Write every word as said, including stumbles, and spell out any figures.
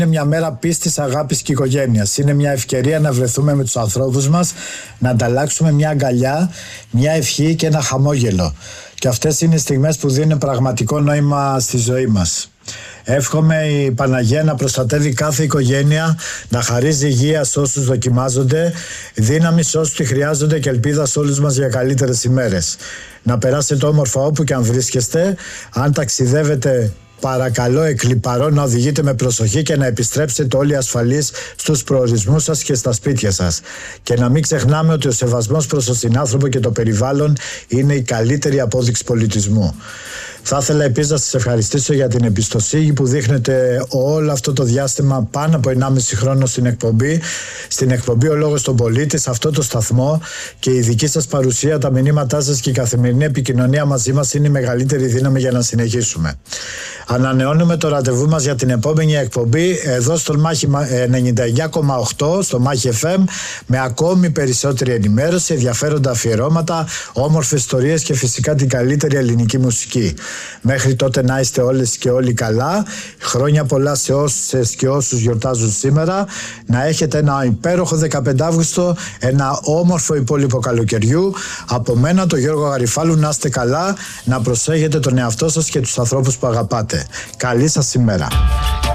Είναι μια μέρα πίστης, αγάπης και οικογένειας. Είναι μια ευκαιρία να βρεθούμε με τους ανθρώπους μας, να ανταλλάξουμε μια αγκαλιά, μια ευχή και ένα χαμόγελο. Και αυτές είναι οι στιγμές που δίνουν πραγματικό νόημα στη ζωή μας. Εύχομαι η Παναγία να προστατεύει κάθε οικογένεια, να χαρίζει υγεία σε όσους δοκιμάζονται, δύναμη σε όσους τη χρειάζονται και ελπίδα σε όλους μας για καλύτερες ημέρες. Να περάσετε όμορφα όπου και αν βρίσκεστε. Αν ταξιδεύετε, παρακαλώ εκλιπαρώ να οδηγείτε με προσοχή και να επιστρέψετε όλοι ασφαλείς στους προορισμούς σας και στα σπίτια σας. Και να μην ξεχνάμε ότι ο σεβασμός προς τον συνάνθρωπο και το περιβάλλον είναι η καλύτερη απόδειξη πολιτισμού. Θα ήθελα επίσης να σας ευχαριστήσω για την εμπιστοσύνη που δείχνετε όλο αυτό το διάστημα, πάνω από ενάμιση χρόνο στην εκπομπή, στην εκπομπή Ο Λόγος των Πολίτη, σε αυτό το σταθμό, και η δική σας παρουσία, τα μηνύματά σας και η καθημερινή επικοινωνία μαζί μας είναι η μεγαλύτερη δύναμη για να συνεχίσουμε. Ανανεώνουμε το ραντεβού μας για την επόμενη εκπομπή εδώ στο Μάχη ενενήντα εννιά κόμμα οκτώ, στο Μάχη εφ εμ, με ακόμη περισσότερη ενημέρωση, ενδιαφέροντα αφιερώματα, όμορφες ιστορίες και φυσικά την καλύτερη ελληνική μουσική. Μέχρι τότε να είστε όλες και όλοι καλά. Χρόνια πολλά σε όσες και όσους γιορτάζουν σήμερα. Να έχετε ένα υπέροχο δεκαπέντε Αυγούστου, ένα όμορφο υπόλοιπο καλοκαιριού. Από μένα, τον Γιώργο Γαριφάλου, να είστε καλά, να προσέχετε τον εαυτό σας και τους ανθρώπους που αγαπάτε. Καλή σας ημέρα.